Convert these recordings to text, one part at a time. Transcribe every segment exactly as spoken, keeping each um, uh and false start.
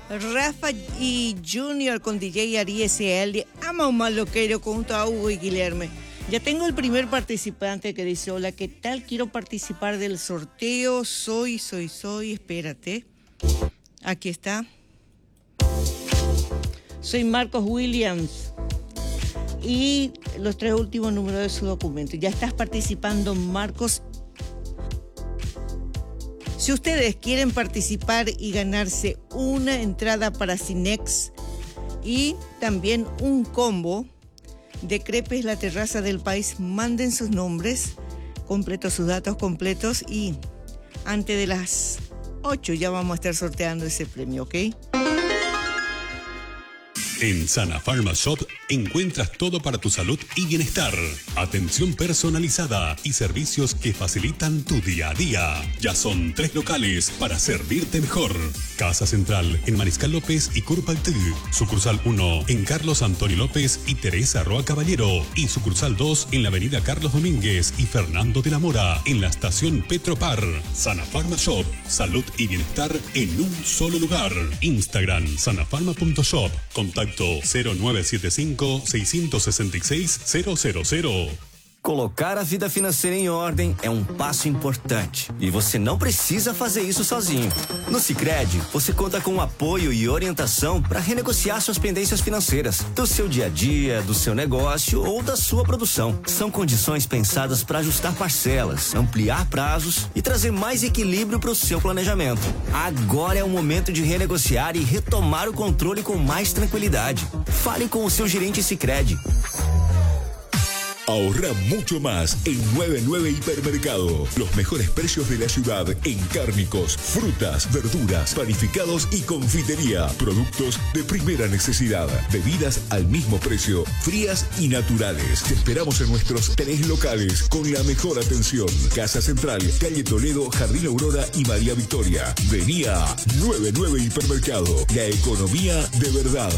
Rafa y Junior con D J Ari S L, ama un maloquero junto a Hugo y Guillermo. Ya tengo el primer participante que dice, hola, ¿qué tal? Quiero participar del sorteo. Soy, soy, soy, espérate. Aquí está. Soy Marcos Williams. Y los tres últimos números de su documento. Ya estás participando, Marcos. Si ustedes quieren participar y ganarse una entrada para Cinex y también un combo de Crepes La Terraza del País, manden sus nombres completos, sus datos completos, y antes de las ocho ya vamos a estar sorteando ese premio, ¿ok? En Sana Pharma Shop encuentras todo para tu salud y bienestar. Atención personalizada y servicios que facilitan tu día a día. Ya son tres locales para servirte mejor. Casa Central en Mariscal López y Curpaltí. Sucursal uno en Carlos Antonio López y Teresa Roa Caballero. Y sucursal dos en la avenida Carlos Domínguez y Fernando de la Mora en la estación Petropar. Sana Pharma Shop. Salud y bienestar en un solo lugar. Instagram sanafarma punto shop. Contacto cero nueve siete cinco, seis seis seis, cero cero cero. Colocar a vida financeira em ordem é um passo importante e você não precisa fazer isso sozinho. No Sicredi, você conta com apoio e orientação para renegociar suas pendências financeiras, do seu dia a dia, do seu negócio ou da sua produção. São condições pensadas para ajustar parcelas, ampliar prazos e trazer mais equilíbrio para o seu planejamento. Agora é o momento de renegociar e retomar o controle com mais tranquilidade. Fale com o seu gerente Sicredi. Ahorra mucho más en noventa y nueve Hipermercado. Los mejores precios de la ciudad en cárnicos, frutas, verduras, panificados y confitería. Productos de primera necesidad. Bebidas al mismo precio, frías y naturales. Te esperamos en nuestros tres locales con la mejor atención. Casa Central, Calle Toledo, Jardín Aurora y María Victoria. Vení a noventa y nueve Hipermercado. La economía de verdad.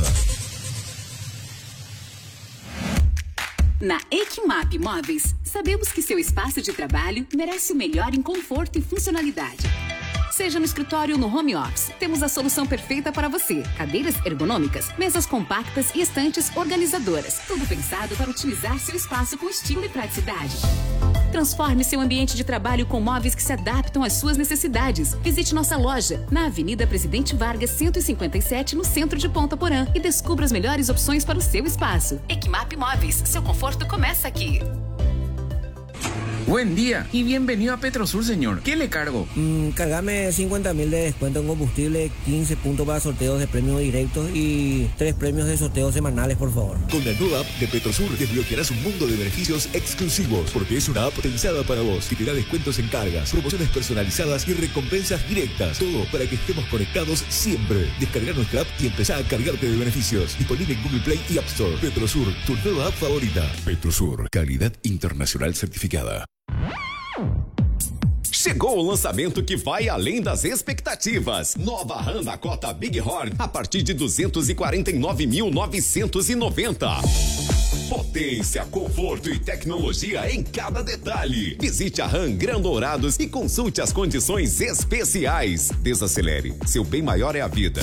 Na Equimap Móveis, sabemos que seu espaço de trabalho merece o melhor em conforto e funcionalidade. Seja no escritório ou no home office, temos a solução perfeita para você. Cadeiras ergonômicas, mesas compactas e estantes organizadoras. Tudo pensado para utilizar seu espaço com estilo e praticidade. Transforme seu ambiente de trabalho com móveis que se adaptam às suas necessidades. Visite nossa loja na Avenida Presidente Vargas, cento e cinquenta e sete, no centro de Ponta Porã, e descubra as melhores opções para o seu espaço. Equimap Móveis, seu conforto começa aqui. Buen día y bienvenido a Petrosur, señor. ¿Qué le cargo? Mm, cargame cincuenta mil de descuento en combustible, quince puntos para sorteos de premios directos y tres premios de sorteos semanales, por favor. Con la nueva app de Petrosur desbloquearás un mundo de beneficios exclusivos, porque es una app pensada para vos que te da descuentos en cargas, promociones personalizadas y recompensas directas. Todo para que estemos conectados siempre. Descarga nuestra app y empezá a cargarte de beneficios. Disponible en Google Play y App Store. Petrosur, tu nueva app favorita. Petrosur, calidad internacional certificada. Chegou o lançamento que vai além das expectativas. Nova RAM Dakota Big Horn a partir de duzentos e quarenta e nove mil novecentos e noventa. Potência, conforto e tecnologia em cada detalhe. Visite a RAM Gran Dourados e consulte as condições especiais. Desacelere, seu bem maior é a vida.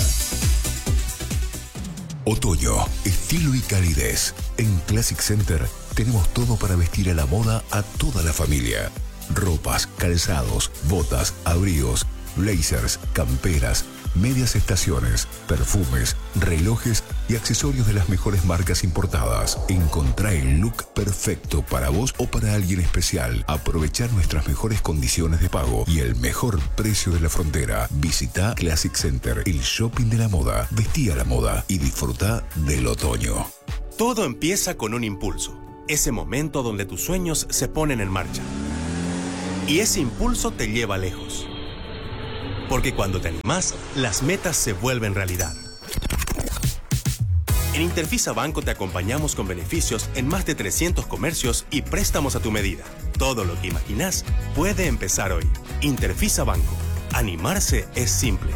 Otoño, estilo y calidez. En Classic Center tenemos todo para vestir a la moda a toda la familia. Ropas, calzados, botas, abrigos, blazers, camperas, medias estaciones, perfumes, relojes y accesorios de las mejores marcas importadas. Encontrá el look perfecto para vos o para alguien especial. Aprovechar nuestras mejores condiciones de pago y el mejor precio de la frontera. Visita Classic Center, el shopping de la moda. Vestí a la moda y disfruta del otoño. Todo empieza con un impulso. Ese momento donde tus sueños se ponen en marcha. Y ese impulso te lleva lejos. Porque cuando te animas, las metas se vuelven realidad. En Interfisa Banco te acompañamos con beneficios en más de trescientos comercios y préstamos a tu medida. Todo lo que imaginas puede empezar hoy. Interfisa Banco. Animarse es simple.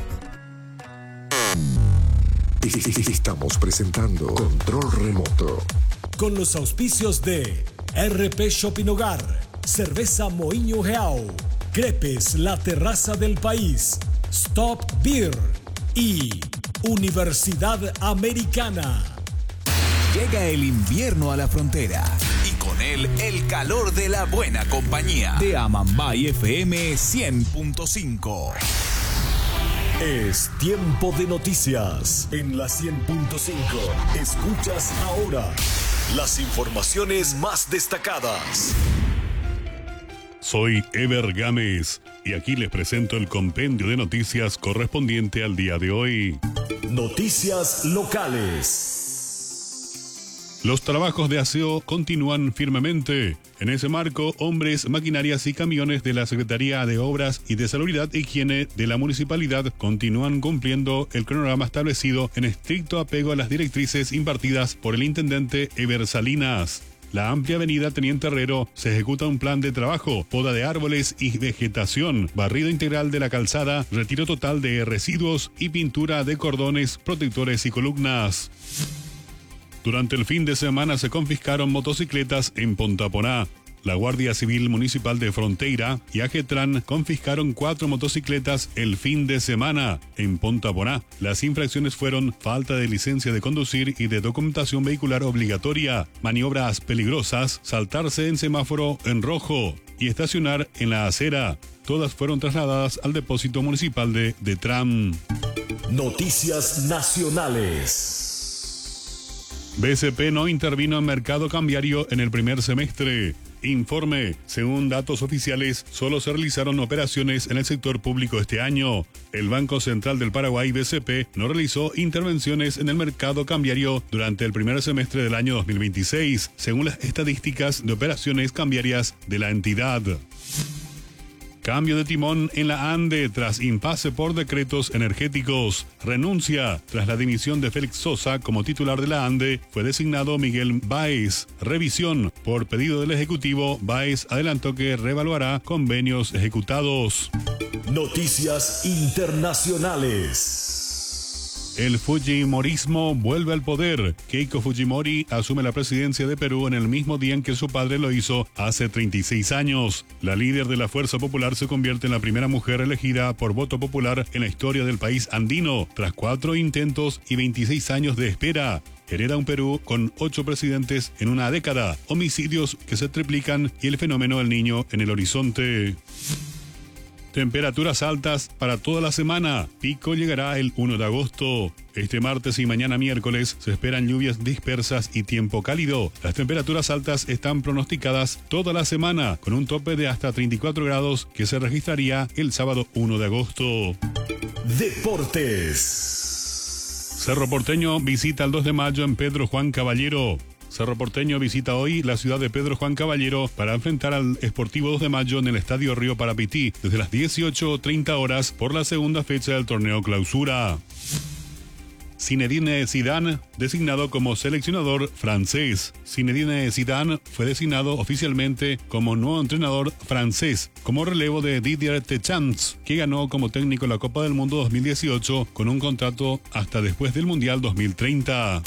Estamos presentando Control Remoto. Con los auspicios de R P Shopping Hogar, Cerveza Moinho Real, Crepes La Terraza del País, Stop Beer y Universidad Americana. Llega el invierno a la frontera y con él el calor de la buena compañía de Amambay F M cien punto cinco. Es tiempo de noticias en la cien punto cinco. Escuchas ahora las informaciones más destacadas. Soy Ever Gámez y aquí les presento el compendio de noticias correspondiente al día de hoy. Noticias locales. Los trabajos de aseo continúan firmemente. En ese marco, hombres, maquinarias y camiones de la Secretaría de Obras y de Salubridad e Higiene de la Municipalidad continúan cumpliendo el cronograma establecido en estricto apego a las directrices impartidas por el intendente Ever Salinas. La amplia avenida Teniente Herrero se ejecuta un plan de trabajo, poda de árboles y vegetación, barrido integral de la calzada, retiro total de residuos y pintura de cordones, protectores y columnas. Durante el fin de semana se confiscaron motocicletas en Pontaponá. La Guardia Civil Municipal de Fronteira y Agetran confiscaron cuatro motocicletas el fin de semana en Pontaponá. Las infracciones fueron falta de licencia de conducir y de documentación vehicular obligatoria, maniobras peligrosas, saltarse en semáforo en rojo y estacionar en la acera. Todas fueron trasladadas al depósito municipal de Detram. Noticias nacionales. B C P no intervino en mercado cambiario en el primer semestre. Informe. Según datos oficiales, solo se realizaron operaciones en el sector público este año. El Banco Central del Paraguay, B C P, no realizó intervenciones en el mercado cambiario durante el primer semestre del año dos mil veintiséis, según las estadísticas de operaciones cambiarias de la entidad. Cambio de timón en la ANDE tras impasse por decretos energéticos. Renuncia. Tras la dimisión de Félix Sosa como titular de la ANDE, fue designado Miguel Báez. Revisión. Por pedido del Ejecutivo, Báez adelantó que reevaluará convenios ejecutados. Noticias internacionales. El fujimorismo vuelve al poder. Keiko Fujimori asume la presidencia de Perú en el mismo día en que su padre lo hizo hace treinta y seis años. La líder de la Fuerza Popular se convierte en la primera mujer elegida por voto popular en la historia del país andino, tras cuatro intentos y veintiséis años de espera. Hereda un Perú con ocho presidentes en una década, homicidios que se triplican y el fenómeno del niño en el horizonte. Temperaturas altas para toda la semana. Pico llegará el primero de agosto. Este martes y mañana miércoles se esperan lluvias dispersas y tiempo cálido. Las temperaturas altas están pronosticadas toda la semana, con un tope de hasta treinta y cuatro grados que se registraría el sábado primero de agosto. Deportes. Cerro Porteño visita el dos de mayo en Pedro Juan Caballero. Cerro Porteño visita hoy la ciudad de Pedro Juan Caballero para enfrentar al Sportivo dos de mayo en el Estadio Río Parapití desde las dieciocho treinta horas por la segunda fecha del torneo Clausura. Zinedine Zidane, designado como seleccionador francés. Zinedine Zidane fue designado oficialmente como nuevo entrenador francés, como relevo de Didier Deschamps, que ganó como técnico la Copa del Mundo dos mil dieciocho con un contrato hasta después del Mundial dos mil treinta.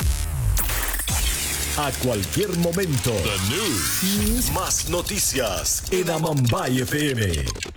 A cualquier momento. The News. Más noticias en Amambay F M.